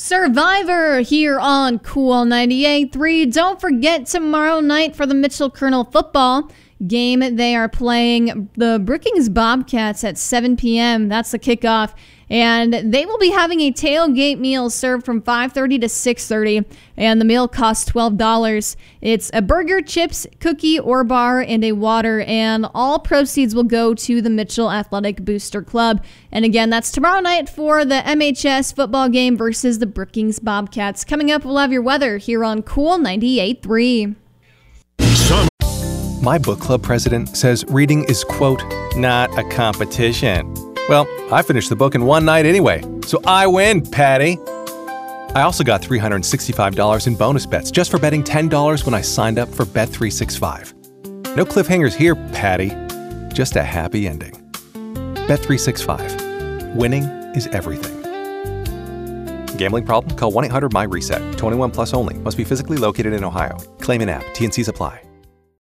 Survivor here on Cool 98.3. Don't forget tomorrow night for the Mitchell Colonel football game. They are playing the Brookings Bobcats at 7 p.m. That's the kickoff. And they will be having a tailgate meal served from 5:30 to 6:30. And the meal costs $12. It's a burger, chips, cookie or bar, and a water. And all proceeds will go to the Mitchell Athletic Booster Club. And again, that's tomorrow night for the MHS football game versus the Brookings Bobcats. Coming up, we'll have your weather here on Cool 98.3. My book club president says reading is, quote, not a competition. Well, I finished the book in one night anyway, so I win, Patty. I also got $365 in bonus bets just for betting $10 when I signed up for Bet365. No cliffhangers here, Patty. Just a happy ending. Bet365. Winning is everything. Gambling problem? Call 1-800-MY-RESET. 21 plus only. Must be physically located in Ohio. Claim in app. T&Cs apply.